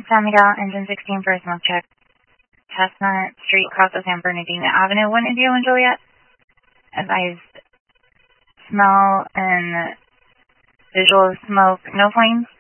San Miguel, engine 16 for a smoke check. Chestnut Street, across of San Bernardino Avenue, 1 Indio and Juliet. Advised smell and visual of smoke, no flames.